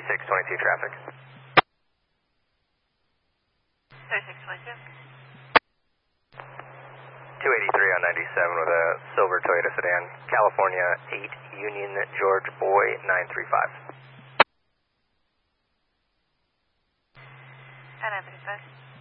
3622 traffic. 3622. 283 on 97 with a silver Toyota sedan. California 8 Union George Boy 935. And 935.